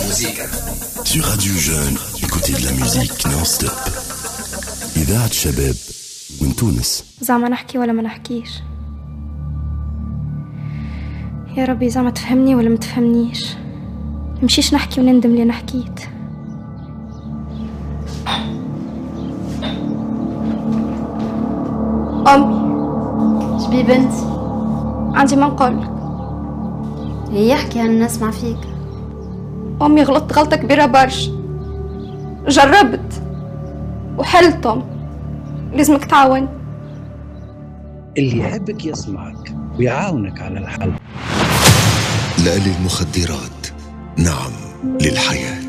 Sur Radio Jeune, écoutez de la musique non-stop. إذاعة شباب من تونس. زعما نحكي ولا ما نحكيش؟ يا ربي زعما تفهمني ولا ما تفهمنيش؟ مشيش نحكي وندم اللي أنا حكيت. أمي شبي بنتي؟ عندي ما نقولك. هي يحكي أنا نسمع فيك. أمي غلطت غلطة كبيرة برشا، جربت وحلتهم، لازمك تعاون. اللي يحبك يسمعك ويعاونك على الحل. لا للمخدرات، نعم للحياة.